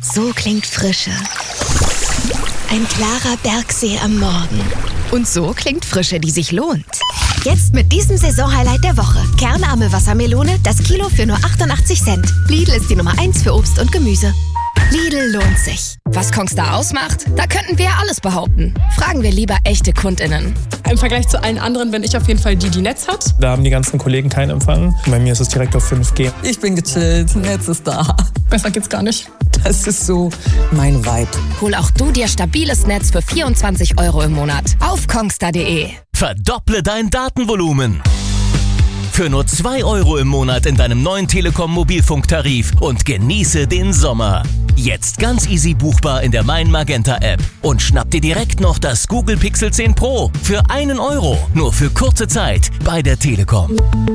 So klingt Frische. Ein klarer Bergsee am Morgen. Und so klingt Frische, die sich lohnt. Jetzt mit diesem Saisonhighlight der Woche. Kernarme Wassermelone, das Kilo für nur 88 Cent. Lidl ist die Nummer 1 für Obst und Gemüse. Lidl lohnt sich. Was Kongstar ausmacht? Da könnten wir ja alles behaupten. Fragen wir lieber echte KundInnen. Im Vergleich zu allen anderen bin ich auf jeden Fall die Netz hat. Da haben die ganzen Kollegen keinen Empfang. Bei mir ist es direkt auf 5G. Ich bin gechillt, Netz ist da. Besser geht's gar nicht. Das ist so mein Vibe. Hol auch du dir stabiles Netz für 24 € im Monat auf kongstar.de. Verdopple dein Datenvolumen. Für nur 2 € im Monat in deinem neuen Telekom-Mobilfunktarif und genieße den Sommer. Jetzt ganz easy buchbar in der Mein Magenta App. Und schnapp dir direkt noch das Google Pixel 10 Pro für 1 €. Nur für kurze Zeit bei der Telekom.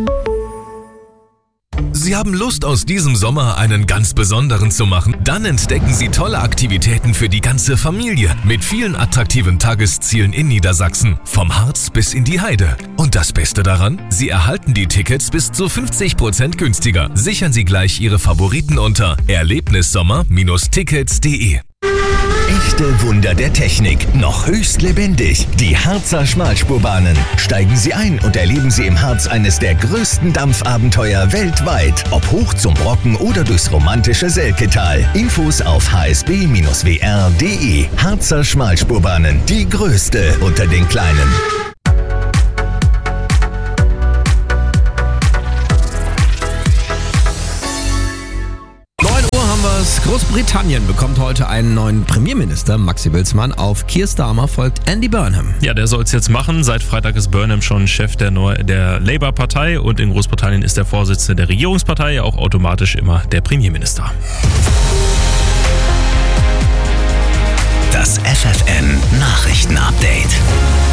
Sie haben Lust, aus diesem Sommer einen ganz besonderen zu machen? Dann entdecken Sie tolle Aktivitäten für die ganze Familie mit vielen attraktiven Tageszielen in Niedersachsen, vom Harz bis in die Heide. Und das Beste daran? Sie erhalten die Tickets bis zu 50% günstiger. Sichern Sie gleich Ihre Favoriten unter erlebnissommer-tickets.de. Echte Wunder der Technik, noch höchst lebendig. Die Harzer Schmalspurbahnen. Steigen Sie ein und erleben Sie im Harz eines der größten Dampfabenteuer weltweit. Ob hoch zum Brocken oder durchs romantische Selketal. Infos auf hsb-wr.de. Harzer Schmalspurbahnen, die größte unter den kleinen. Großbritannien bekommt heute einen neuen Premierminister, Maxi Wilsmann. Auf Keir Starmer folgt Andy Burnham. Ja, der soll es jetzt machen. Seit Freitag ist Burnham schon Chef der Labour-Partei und in Großbritannien ist der Vorsitzende der Regierungspartei auch automatisch immer der Premierminister. Das FFN-Nachrichten-Update.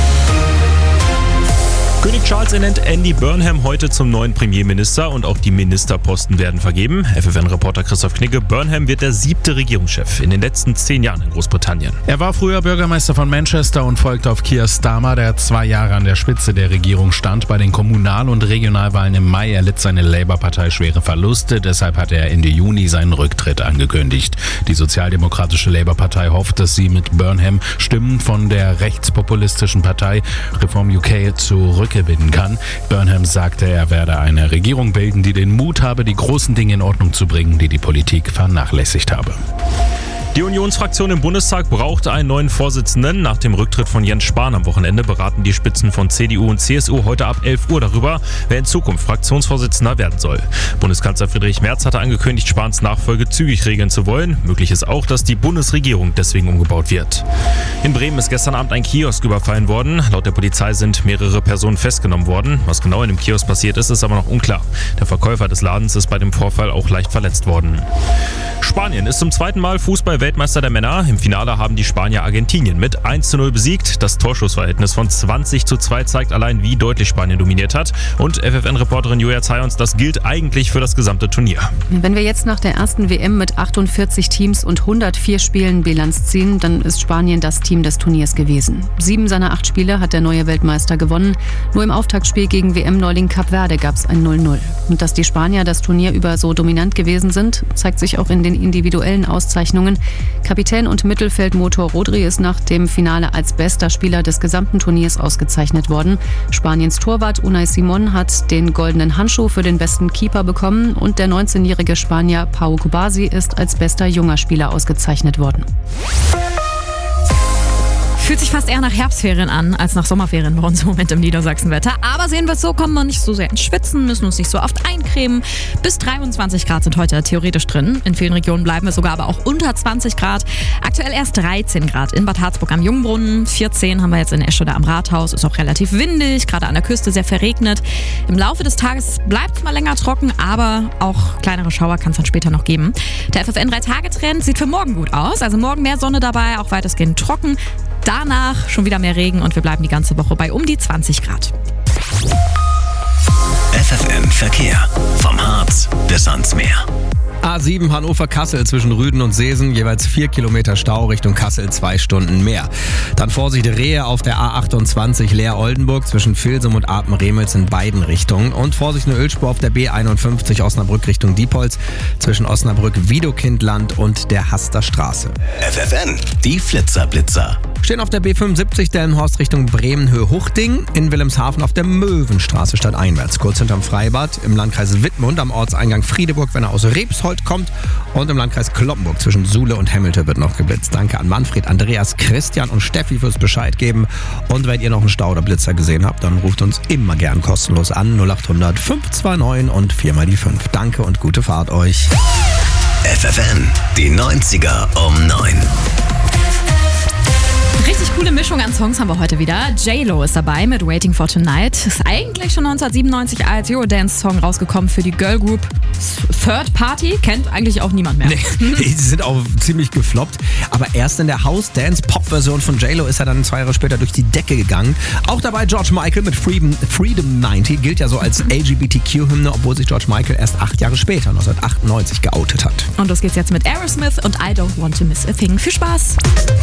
König Charles ernennt Andy Burnham heute zum neuen Premierminister und auch die Ministerposten werden vergeben. FFN-Reporter Christoph Knigge, Burnham wird der 7. Regierungschef in den letzten 10 Jahren in Großbritannien. Er war früher Bürgermeister von Manchester und folgte auf Keir Starmer, der 2 Jahre an der Spitze der Regierung stand. Bei den Kommunal- und Regionalwahlen im Mai erlitt seine Labour-Partei schwere Verluste. Deshalb hatte er Ende Juni seinen Rücktritt angekündigt. Die sozialdemokratische Labour-Partei hofft, dass sie mit Burnham Stimmen von der rechtspopulistischen Partei Reform UK zurückgewinnen kann. Burnham sagte, er werde eine Regierung bilden, die den Mut habe, die großen Dinge in Ordnung zu bringen, die die Politik vernachlässigt habe. Die Unionsfraktion im Bundestag braucht einen neuen Vorsitzenden. Nach dem Rücktritt von Jens Spahn am Wochenende beraten die Spitzen von CDU und CSU heute ab 11 Uhr darüber, wer in Zukunft Fraktionsvorsitzender werden soll. Bundeskanzler Friedrich Merz hatte angekündigt, Spahns Nachfolge zügig regeln zu wollen. Möglich ist auch, dass die Bundesregierung deswegen umgebaut wird. In Bremen ist gestern Abend ein Kiosk überfallen worden. Laut der Polizei sind mehrere Personen festgenommen worden. Was genau in dem Kiosk passiert ist, ist aber noch unklar. Der Verkäufer des Ladens ist bei dem Vorfall auch leicht verletzt worden. Spanien ist zum 2. Mal Fußball-Weltmeister der Männer. Im Finale haben die Spanier Argentinien mit 1:0 besiegt. Das Torschussverhältnis von 20:2 zeigt allein, wie deutlich Spanien dominiert hat. Und FFN-Reporterin Julia Zayons, das gilt eigentlich für das gesamte Turnier. Wenn wir jetzt nach der ersten WM mit 48 Teams und 104 Spielen Bilanz ziehen, dann ist Spanien das Team des Turniers gewesen. 7 seiner 8 Spiele hat der neue Weltmeister gewonnen. Nur im Auftaktspiel gegen WM-Neuling Kap Verde gab es ein 0:0. Und dass die Spanier das Turnier über so dominant gewesen sind, zeigt sich auch in den individuellen Auszeichnungen. Kapitän und Mittelfeldmotor Rodri ist nach dem Finale als bester Spieler des gesamten Turniers ausgezeichnet worden. Spaniens Torwart Unai Simon hat den goldenen Handschuh für den besten Keeper bekommen und der 19-jährige Spanier Pau Kubasi ist als bester junger Spieler ausgezeichnet worden. Fühlt sich fast eher nach Herbstferien an, als nach Sommerferien bei uns im Moment im Niedersachsenwetter. Aber sehen wir es so, kommen wir nicht so sehr ins Schwitzen, müssen uns nicht so oft eincremen. Bis 23 Grad sind heute theoretisch drin. In vielen Regionen bleiben wir sogar aber auch unter 20 Grad. Aktuell erst 13 Grad in Bad Harzburg am Jungbrunnen. 14 haben wir jetzt in Eschede am Rathaus. Ist auch relativ windig, gerade an der Küste sehr verregnet. Im Laufe des Tages bleibt es mal länger trocken, aber auch kleinere Schauer kann es dann später noch geben. Der FFN 3-Tage-Trend sieht für morgen gut aus. Also morgen mehr Sonne dabei, auch weitestgehend trocken. Danach schon wieder mehr Regen und wir bleiben die ganze Woche bei um die 20 Grad. FFN Verkehr. Vom Harz bis ans Meer. A7 Hannover-Kassel zwischen Rüden und Seesen, jeweils 4 Kilometer Stau, Richtung Kassel 2 Stunden mehr. Dann Vorsicht Rehe auf der A28 Leer-Oldenburg zwischen Vilsum und Apen-Remels in beiden Richtungen. Und Vorsicht eine Ölspur auf der B51 Osnabrück Richtung Diepholz zwischen Osnabrück-Wiedokindland und der Haster Straße. FFN, die Flitzer-Blitzer. Stehen auf der B75 Delmenhorst Richtung Bremen-Höhe-Huchting, in Wilhelmshaven auf der Möwenstraße stadteinwärts, kurz hinterm Freibad, im Landkreis Wittmund am Ortseingang Friedeburg, wenn er aus Rebshold kommt, und im Landkreis Cloppenburg zwischen Suhle und Hemmelte wird noch geblitzt. Danke an Manfred, Andreas, Christian und Steffi fürs Bescheid geben. Und wenn ihr noch einen Stau oder Blitzer gesehen habt, dann ruft uns immer gern kostenlos an 0800 529 und 4 die 5. Danke und gute Fahrt euch. FFN, die 90er um 9. Richtig coole Mischung an Songs haben wir heute wieder. J-Lo ist dabei mit Waiting for Tonight. Ist eigentlich schon 1997 als Eurodance-Song rausgekommen für die Girl Group Third Party. Kennt eigentlich auch niemand mehr. Nee, die sind auch ziemlich gefloppt. Aber erst in der House-Dance-Pop-Version von J-Lo ist er dann 2 Jahre später durch die Decke gegangen. Auch dabei George Michael mit Freedom 90. Gilt ja so als LGBTQ-Hymne, obwohl sich George Michael erst 8 Jahre später, 1998, geoutet hat. Und los geht's jetzt mit Aerosmith und I Don't Want to Miss a Thing. Viel Spaß!